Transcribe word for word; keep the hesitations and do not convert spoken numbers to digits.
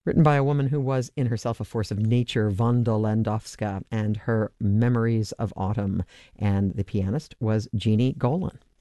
written by a woman who was in herself a force of nature, Wanda Landowska, and her Memories of Autumn. And the pianist was Jeannie Golan.